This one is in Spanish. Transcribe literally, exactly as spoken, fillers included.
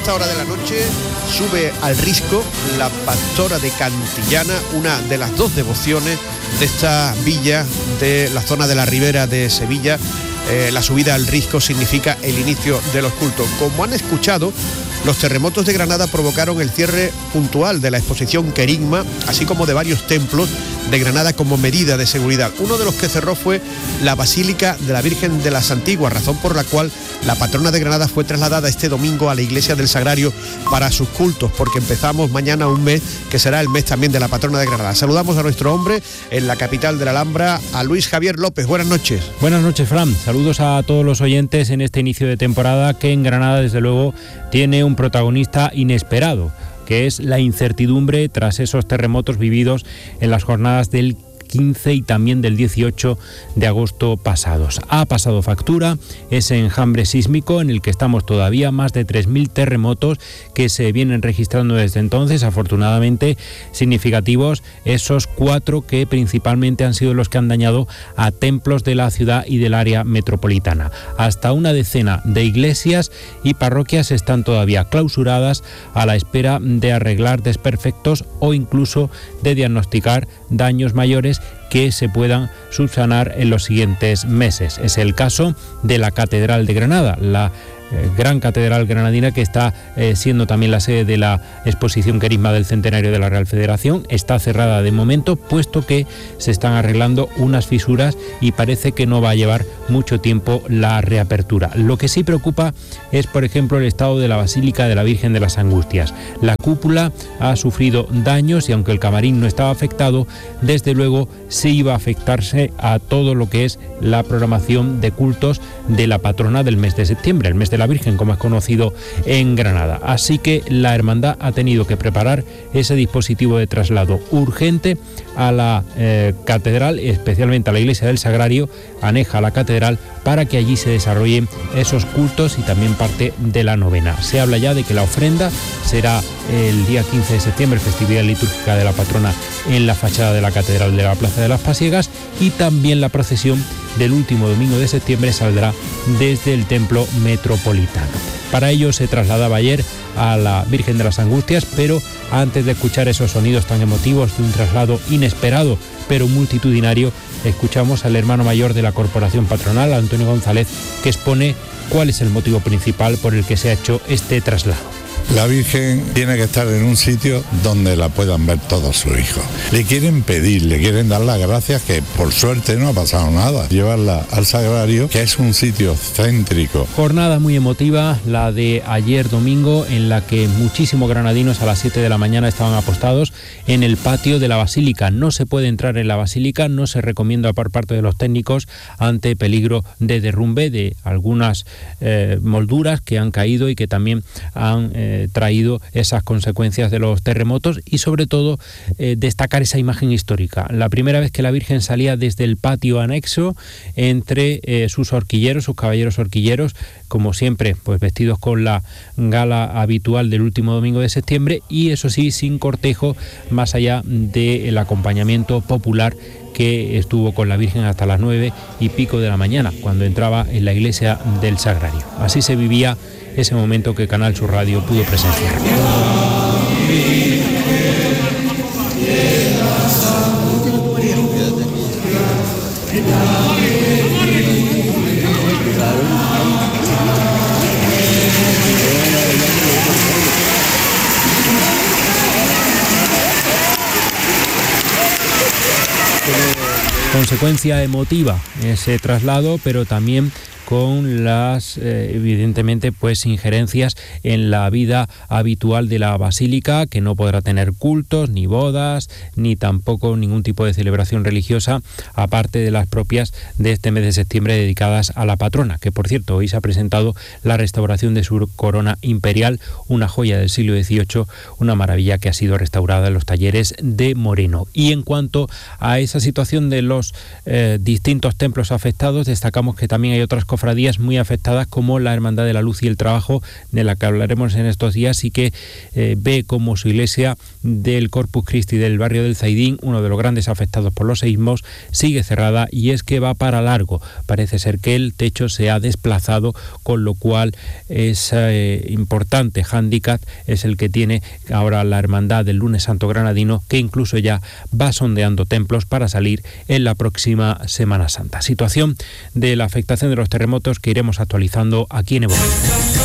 esta hora de la noche sube al Risco la Pastora de Cantillana, una de las dos devociones de esta villa de la zona de la Ribera de Sevilla. Eh, la subida al Risco significa el inicio de los cultos. Como han escuchado, los terremotos de Granada provocaron el cierre puntual de la exposición Querigma, así como de varios templos de Granada como medida de seguridad. Uno de los que cerró fue la Basílica de la Virgen de las Antiguas, razón por la cual la patrona de Granada fue trasladada este domingo a la iglesia del Sagrario para sus cultos, porque empezamos mañana un mes que será el mes también de la patrona de Granada. Saludamos a nuestro hombre en la capital de la Alhambra, a Luis Javier López. Buenas noches. Buenas noches, Fran. Saludos a todos los oyentes en este inicio de temporada que en Granada, desde luego, tiene un protagonista inesperado, que es la incertidumbre tras esos terremotos vividos en las jornadas del quince y también del dieciocho de agosto pasados. Ha pasado factura ese enjambre sísmico en el que estamos todavía, más de tres mil terremotos que se vienen registrando desde entonces, afortunadamente significativos esos cuatro que principalmente han sido los que han dañado a templos de la ciudad y del área metropolitana. Hasta una decena de iglesias y parroquias están todavía clausuradas a la espera de arreglar desperfectos o incluso de diagnosticar daños mayores que se puedan subsanar en los siguientes meses. Es el caso de la Catedral de Granada, la Eh, gran catedral granadina que está eh, siendo también la sede de la exposición Querigma del centenario de la Real Federación. Está cerrada de momento, puesto que se están arreglando unas fisuras y parece que no va a llevar mucho tiempo la reapertura. Lo que sí preocupa es, por ejemplo, el estado de la Basílica de la Virgen de las Angustias. La cúpula ha sufrido daños y aunque el camarín no estaba afectado, desde luego sí iba a afectarse a todo lo que es la programación de cultos de la patrona del mes de septiembre, el mes de la Virgen, como es conocido en Granada. Así que la hermandad ha tenido que preparar ese dispositivo de traslado urgente a la eh, catedral, especialmente a la iglesia del Sagrario, aneja a la catedral, para que allí se desarrollen esos cultos y también parte de la novena. Se habla ya de que la ofrenda será el día quince de septiembre, festividad litúrgica de la patrona, en la fachada de la catedral de la Plaza de las Pasiegas, y también la procesión del último domingo de septiembre saldrá desde el templo metropolitano. Para ello se trasladaba ayer a la Virgen de las Angustias, pero antes de escuchar esos sonidos tan emotivos de un traslado inesperado pero multitudinario, escuchamos al hermano mayor de la Corporación Patronal, Antonio González, que expone cuál es el motivo principal por el que se ha hecho este traslado. La Virgen tiene que estar en un sitio donde la puedan ver todos sus hijos. Le quieren pedir, le quieren dar las gracias, que por suerte no ha pasado nada. Llevarla al Sagrario, que es un sitio céntrico. Jornada muy emotiva, la de ayer domingo, en la que muchísimos granadinos a las siete de la mañana estaban apostados en el patio de la Basílica. No se puede entrar en la Basílica, no se recomienda por parte de los técnicos ante peligro de derrumbe de algunas eh, molduras que han caído y que también han eh, traído esas consecuencias de los terremotos, y sobre todo eh, destacar esa imagen histórica. La primera vez que la Virgen salía desde el patio anexo entre eh, sus horquilleros, sus caballeros horquilleros, como siempre, pues vestidos con la gala habitual del último domingo de septiembre, y eso sí, sin cortejo, más allá del acompañamiento popular que estuvo con la Virgen hasta las nueve y pico de la mañana, cuando entraba en la iglesia del Sagrario. Así se vivía ese momento que Canal Sur Radio pudo presenciar. Consecuencia emotiva ese traslado, pero también con las, eh, evidentemente, pues injerencias en la vida habitual de la Basílica, que no podrá tener cultos, ni bodas, ni tampoco ningún tipo de celebración religiosa, aparte de las propias de este mes de septiembre dedicadas a la patrona, que por cierto hoy se ha presentado la restauración de su corona imperial, una joya del siglo dieciocho, una maravilla que ha sido restaurada en los talleres de Moreno. Y en cuanto a esa situación de los eh, distintos templos afectados, destacamos que también hay otras cofradías cofradías muy afectadas, como la Hermandad de la Luz y el Trabajo, de la que hablaremos en estos días, y que eh, ve como su iglesia del Corpus Christi del barrio del Zaidín, uno de los grandes afectados por los seísmos, sigue cerrada, y es que va para largo. Parece ser que el techo se ha desplazado, con lo cual es eh, importante hándicap es el que tiene ahora la Hermandad del Lunes Santo Granadino, que incluso ya va sondeando templos para salir en la próxima Semana Santa. Situación de la afectación de los terremotos que iremos actualizando aquí en Evoque.